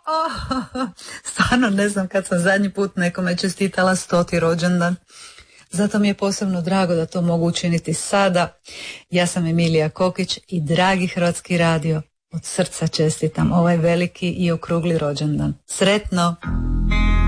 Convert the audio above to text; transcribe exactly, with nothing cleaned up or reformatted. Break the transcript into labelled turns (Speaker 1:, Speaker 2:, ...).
Speaker 1: Oh, stvarno ne znam kad sam zadnji put nekome čestitala stoti rođendan. Zato mi je posebno drago da to mogu učiniti sada. Ja sam Emilija Kokić i dragi Hrvatski radio, od srca čestitam ovaj veliki i okrugli rođendan. Sretno!